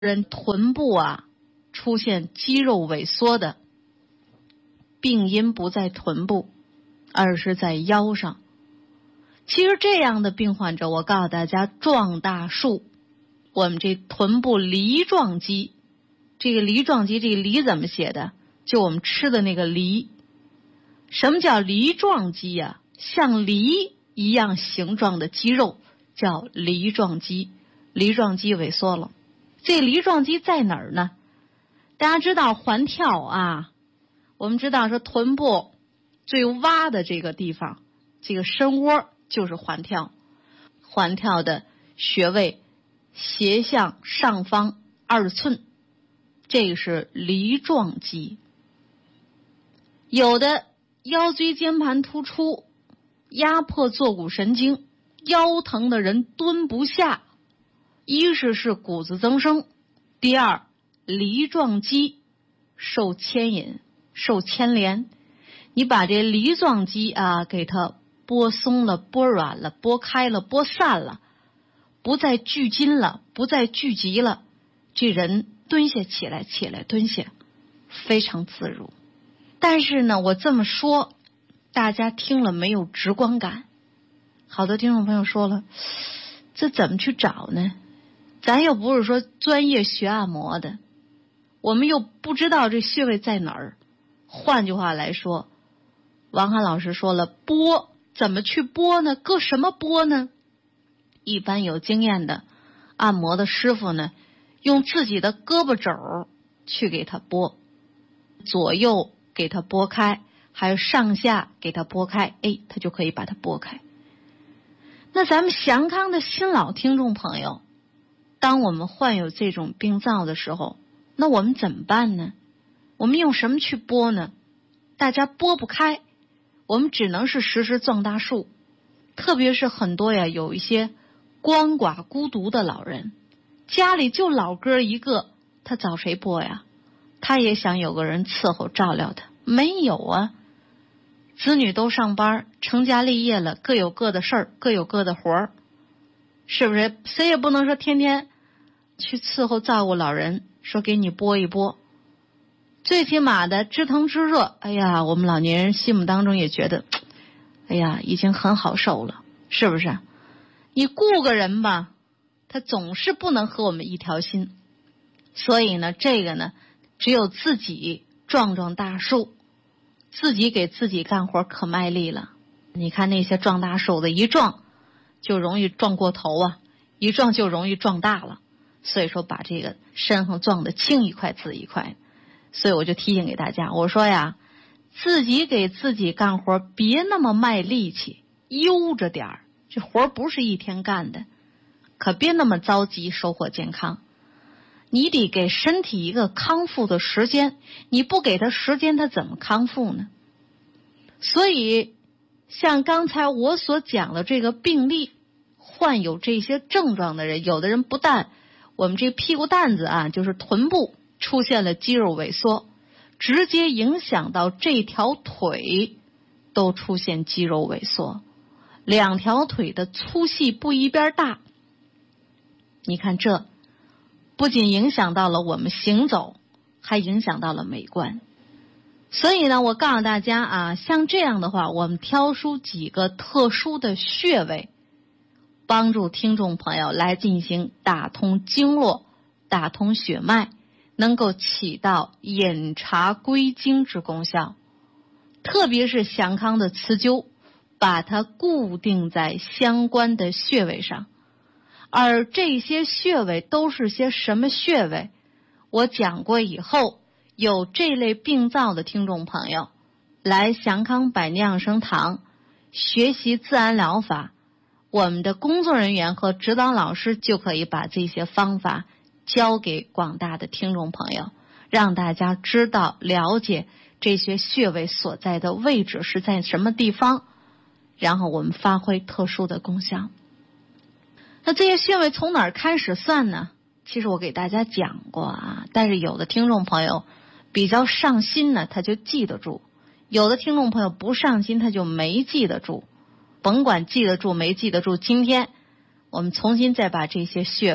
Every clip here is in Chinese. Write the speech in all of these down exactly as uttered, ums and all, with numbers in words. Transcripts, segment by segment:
人臀部啊出现肌肉萎缩的病因不在臀部，而是在腰上。其实这样的病患者，我告诉大家，壮大术，我们这臀部梨状肌，这个梨状肌，这个梨怎么写的？就我们吃的那个梨。什么叫梨状肌呀、啊？像梨一样形状的肌肉叫梨状肌，梨状肌萎缩了。这梨状肌在哪儿呢？大家知道环跳啊，我们知道说臀部最洼的这个地方，这个深窝就是环跳，环跳的穴位斜向上方二寸，这个是梨状肌。有的腰椎间盘突出，压迫坐骨神经，腰疼的人蹲不下，一是是骨质增生，第二梨状肌受牵引受牵连，你把这梨状肌啊给它拨松了拨软了拨开了拨散了，不再聚筋了不再聚集了，这人蹲下起来起来蹲下非常自如。但是呢，我这么说大家听了没有直观感？好多听众朋友说了，这怎么去找呢？咱又不是说专业学按摩的，我们又不知道这穴位在哪儿。换句话来说，王涵老师说了，拨怎么去拨呢？搁什么拨呢？一般有经验的按摩的师傅呢，用自己的胳膊肘去给它拨，左右给它拨开，还有上下给它拨开，哎，它就可以把它拨开。那咱们祥康的新老听众朋友，当我们患有这种病灶的时候，那我们怎么办呢？我们用什么去拨呢？大家拨不开，我们只能是实施壮大术。特别是很多呀，有一些鳏寡孤独的老人，家里就老哥一个，他找谁拨呀？他也想有个人伺候照料他，没有啊。子女都上班，成家立业了，各有各的事儿，各有各的活儿，是不是？谁也不能说天天去伺候照顾老人，说给你拨一拨。最起码的知疼知热，哎呀，我们老年人心目当中也觉得，哎呀，已经很好受了，是不是？你雇个人吧，他总是不能和我们一条心，所以呢，这个呢，只有自己壮壮大树，自己给自己干活可卖力了。你看那些壮大树的，一撞就容易撞过头啊，一撞就容易撞大了。所以说把这个身上撞得轻一块紫一块。所以我就提醒给大家，我说呀，自己给自己干活别那么卖力气，悠着点儿，这活不是一天干的，可别那么着急收获健康。你得给身体一个康复的时间，你不给他时间，他怎么康复呢？所以像刚才我所讲的这个病例，患有这些症状的人，有的人不但我们这屁股蛋子啊，就是臀部出现了肌肉萎缩，直接影响到这条腿都出现肌肉萎缩，两条腿的粗细不一边大。你看这不仅影响到了我们行走，还影响到了美观。所以呢，我告诉大家啊，像这样的话，我们挑出几个特殊的穴位，帮助听众朋友来进行打通经络，打通血脉，能够起到引茶归经之功效。特别是祥康的磁灸，把它固定在相关的穴位上。而这些穴位都是些什么穴位？我讲过以后，有这类病灶的听众朋友来祥康百年养生堂学习自然疗法，我们的工作人员和指导老师就可以把这些方法教给广大的听众朋友，让大家知道了解这些穴位所在的位置是在什么地方，然后我们发挥特殊的功效。那这些穴位从哪儿开始算呢？其实我给大家讲过啊，但是有的听众朋友比较上心呢，他就记得住；有的听众朋友不上心，他就没记得住。甭管记得住没记得住，今天我们重新再把这些穴位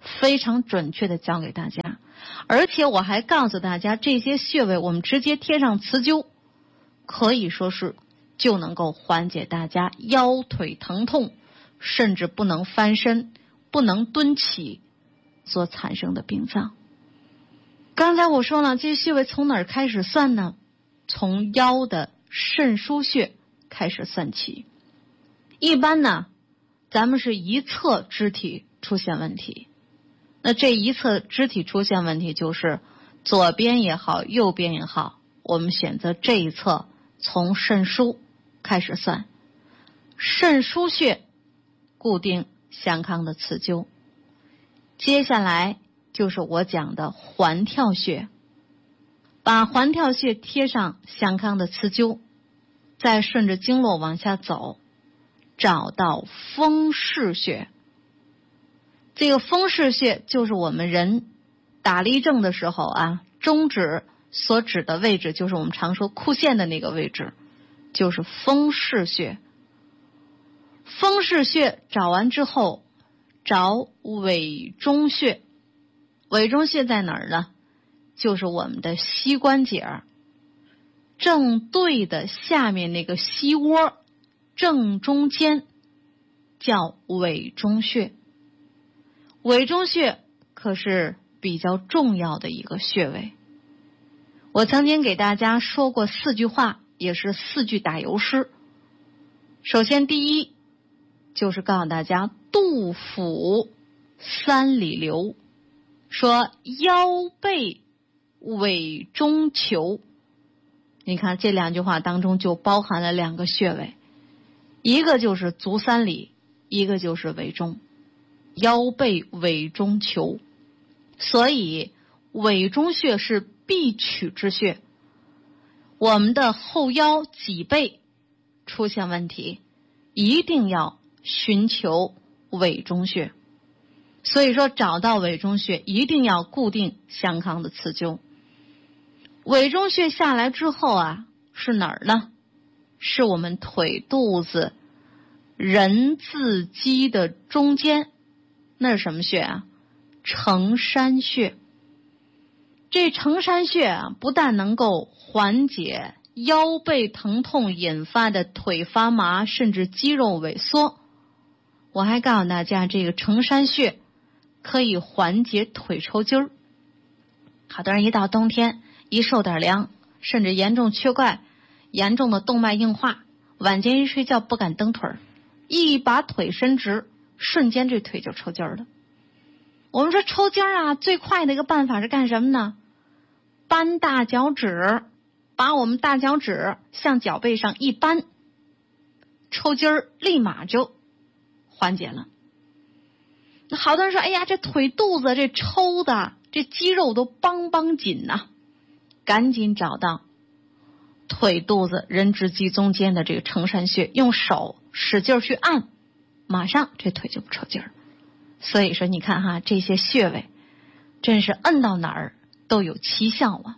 非常准确的教给大家。而且我还告诉大家，这些穴位我们直接贴上磁灸，可以说是就能够缓解大家腰腿疼痛，甚至不能翻身、不能蹲起所产生的病灶。刚才我说了，这些穴位从哪儿开始算呢？从腰的肾腧穴开始算起。一般呢，咱们是一侧肢体出现问题，那这一侧肢体出现问题，就是左边也好，右边也好，我们选择这一侧，从肾腧开始算。肾腧穴固定相康的磁灸，接下来就是我讲的环跳穴，把环跳穴贴上相康的磁灸，再顺着经络往下走，找到风市穴。这个风市穴就是我们人打立正的时候啊，中指所指的位置，就是我们常说裤线的那个位置，就是风市穴。风市穴找完之后，找委中穴。委中穴在哪儿呢？就是我们的膝关节正对的下面那个膝窝正中间，叫委中穴。委中穴可是比较重要的一个穴位。我曾经给大家说过四句话，也是四句打油诗。首先第一就是告诉大家肚腹三里留，说腰背委中求。你看这两句话当中就包含了两个穴位，一个就是足三里，一个就是委中。腰背委中求，所以委中穴是必取之穴。我们的后腰脊背出现问题，一定要寻求委中穴。所以说找到委中穴一定要固定相康的磁灸。委中穴下来之后啊，是哪儿呢？是我们腿肚子人字肌的中间，那是什么穴啊？承山穴。这承山穴啊，不但能够缓解腰背疼痛引发的腿发麻，甚至肌肉萎缩，我还告诉大家，这个承山穴可以缓解腿抽筋儿。好多人一到冬天，一受点凉，甚至严重缺钙，严重的动脉硬化，晚间一睡觉不敢蹬腿儿，一把腿伸直，瞬间这腿就抽筋儿了。我们说抽筋儿啊，最快的一个办法是干什么呢？扳大脚趾，把我们大脚趾向脚背上一扳，抽筋儿立马就缓解了。那好多人说，哎呀，这腿肚子这抽的，这肌肉都邦邦紧呐、啊，赶紧找到腿肚子人直肌中间的这个承山穴，用手使劲去按，马上这腿就不抽筋儿。所以说你看哈，这些穴位真是摁到哪儿都有奇效啊。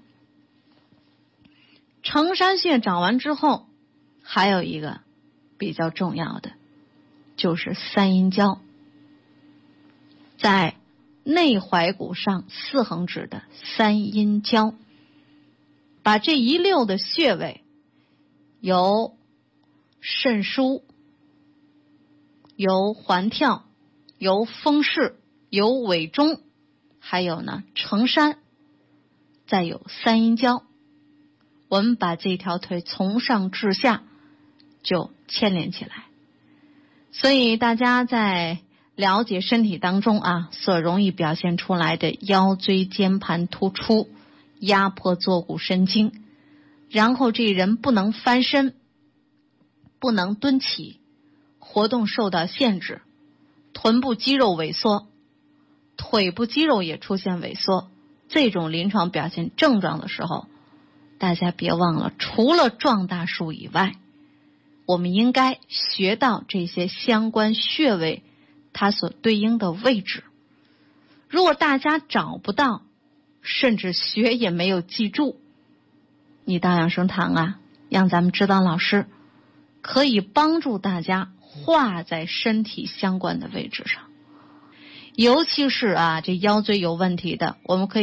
承山穴找完之后，还有一个比较重要的就是三阴交，在内踝骨上四横指的三阴交，把这一溜的穴位由肾腧、由环跳、由风市、由委中，还有呢承山，再有三阴交，我们把这条腿从上至下就牵连起来。所以大家在了解身体当中啊所容易表现出来的腰椎间盘突出，压迫坐骨神经，然后这人不能翻身，不能蹲起，活动受到限制，臀部肌肉萎缩，腿部肌肉也出现萎缩，这种临床表现症状的时候，大家别忘了，除了撞大树以外，我们应该学到这些相关穴位它所对应的位置。如果大家找不到，甚至学也没有记住，你到养生堂啊，让咱们指导老师可以帮助大家画在身体相关的位置上。 尤其是啊这腰椎有问题的，我们可以